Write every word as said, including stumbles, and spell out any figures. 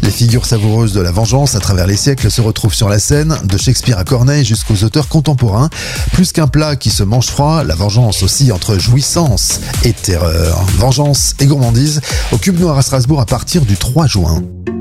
Les figures savoureuses de la vengeance à travers les siècles se retrouvent sur la scène, de Shakespeare à Corneille jusqu'aux auteurs contemporains. Plus qu'un plat qui se mange froid, la vengeance aussi entre jouissance et terreur. Vengeance et gourmandise au Cube Noir à Strasbourg à partir du trois juin.